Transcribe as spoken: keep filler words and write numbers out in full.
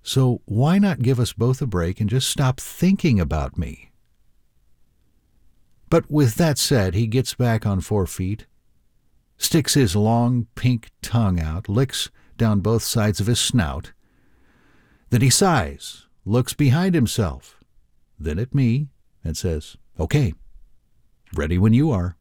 So why not give us both a break and just stop thinking about me? But with that said, he gets back on four feet, sticks his long pink tongue out, licks down both sides of his snout. Then he sighs, looks behind himself, then at me, and says, "Okay, ready when you are."